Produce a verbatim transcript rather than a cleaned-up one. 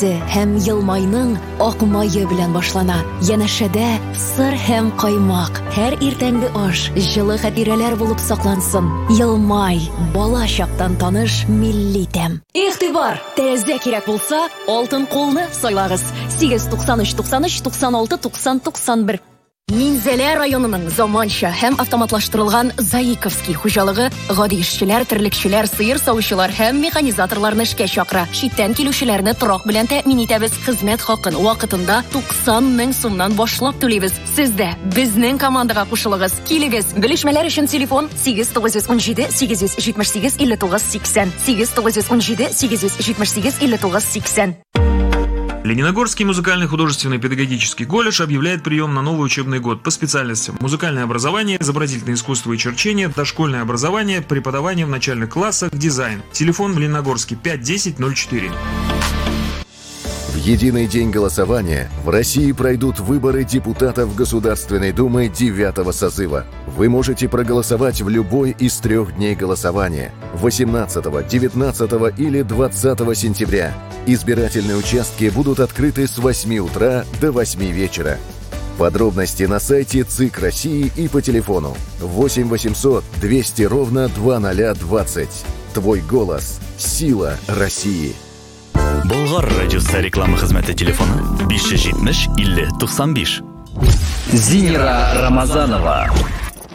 һәм елмайның ак мае белән башлана. Янәшәдә сыр һәм каймак. Һәр иртәнге аш җылы хатирәләр булып саклансын. Елмай, бала чактан таныш милли тәм. Игътибар! Тәрәзә кирәк булса, алтын кулны сайлагыз. сигез туксан өч туксан өч туксан алты туксан туксан бер. Минзәлә районының заманча һәм автоматлаштырылган Заиковский хуҗалыгы гади эшчеләр, терлекчеләр, сыер савучылар һәм механизаторларны эшкә чакыра. Читтән килүчеләрне торак белән тәэмин итәбез. Хезмәт хакын вакытында туксан мең сумнан башлап түлибез. Сез дә безнең командага кушылыгыз. Килегез. Белешмәләр өчен телефон сигез тугыз ун җиде сигез йөз җитмеш сигез илле тугыз сиксән. сигез тугыз ун җиде сигез йөз җитмеш сигез илле тугыз сиксән. Лениногорский музыкальный художественный педагогический колледж объявляет прием на новый учебный год по специальностям: музыкальное образование, изобразительное искусство и черчение, дошкольное образование, преподавание в начальных классах, дизайн. Телефон в Лениногорске пять десять ноль четыре. В единый день голосования в России пройдут выборы депутатов Государственной Думы девятого созыва. Вы можете проголосовать в любой из трех дней голосования – восемнадцатого, девятнадцатого или двадцатого сентября. Избирательные участки будут открыты с восьми утра до восьми вечера. Подробности на сайте ЦИК России и по телефону восемь восемьсот двести ровно двадцать двадцать. Твой голос – сила России. Болгар радиосы реклама хезмәте телефоны биш йөз җитмеш илле туксан биш. Зинера Рамазанова.